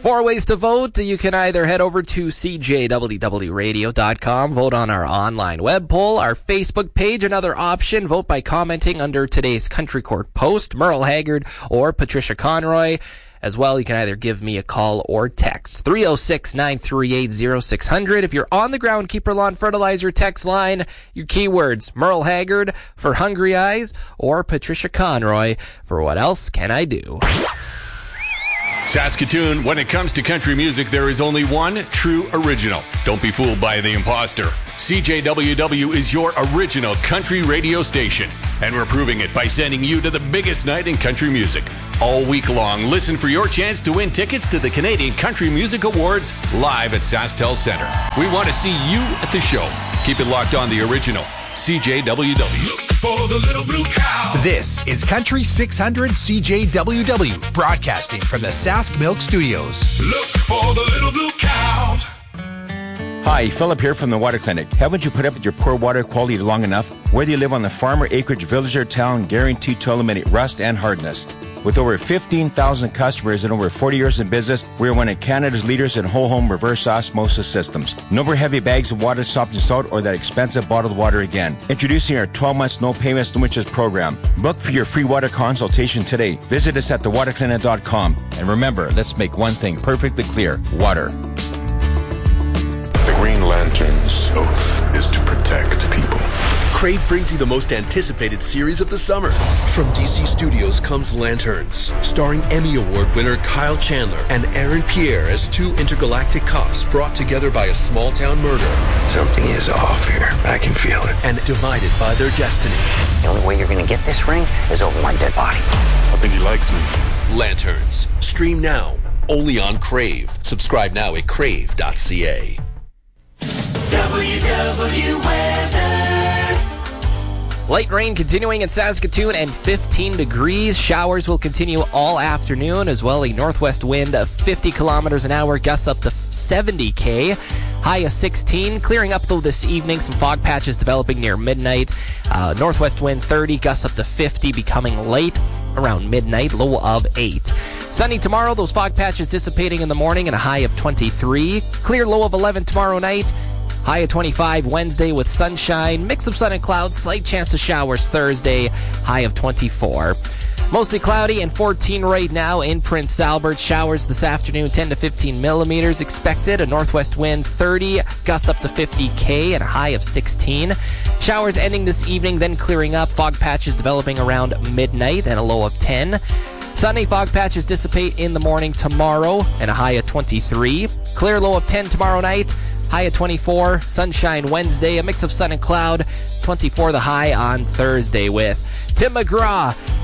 4 ways to vote. You can either head over to cjwwradio.com, vote on our online web poll, our Facebook page. Another option, vote by commenting under today's Country Court post, Merle Haggard or Patricia Conroy. As well, you can either give me a call or text. 306-938-0600. If you're on the Groundkeeper Lawn Fertilizer text line, your keywords, Merle Haggard for Hungry Eyes or Patricia Conroy for What Else Can I Do? Saskatoon, when it comes to country music, there is only one true original. Don't be fooled by the imposter. CJWW is your original country radio station, and we're proving it by sending you to the biggest night in country music. All week long, listen for your chance to win tickets to the Canadian Country Music Awards live at SaskTel Centre. We want to see you at the show. Keep it locked on the original CJWW. Look for the little blue cow. This is Country 600 CJWW, broadcasting from the Sask Milk Studios. Look for the little blue cow. Hi, Philip here from the Water Clinic. Haven't you put up with your poor water quality long enough? Whether you live on the farm or acreage, village or town, guaranteed to eliminate rust and hardness. With over 15,000 customers and over 40 years in business, we are one of Canada's leaders in whole home reverse osmosis systems. No more heavy bags of water softened salt or that expensive bottled water again. Introducing our 12 months no payments no interest program. Book for your free water consultation today. Visit us at thewaterclinic.com. And remember, let's make one thing perfectly clear. Water. The Green Lantern's oath is to protect people. Crave brings you the most anticipated series of the summer. From DC Studios comes Lanterns, starring Emmy Award winner Kyle Chandler and Aaron Pierre as two intergalactic cops brought together by a small-town murder. Something is off here. I can feel it. And divided by their destiny. The only way you're going to get this ring is over my dead body. I think he likes me. Lanterns. Stream now. Only on Crave. Subscribe now at crave.ca. WW Weather. Light rain continuing in Saskatoon and 15 degrees. Showers will continue all afternoon, as well a northwest wind of 50 kilometers an hour, gusts up to 70 k. High of 16. Clearing up though this evening, some fog patches developing near midnight. Northwest wind 30, gusts up to 50, becoming light around midnight, low of 8. Sunny tomorrow, those fog patches dissipating in the morning and a high of 23. Clear low of 11 tomorrow night. High of 25 Wednesday with sunshine, mix of sun and clouds, slight chance of showers Thursday, high of 24. Mostly cloudy and 14 right now in Prince Albert. Showers this afternoon, 10 to 15 millimeters expected. A northwest wind 30, gust up to 50 k and a high of 16. Showers ending this evening, then clearing up. Fog patches developing around midnight and a low of 10. Sunny fog patches dissipate in the morning tomorrow and a high of 23. Clear low of 10 tomorrow night. High of 24, sunshine Wednesday, a mix of sun and cloud, 24 the high on Thursday with Tim McGraw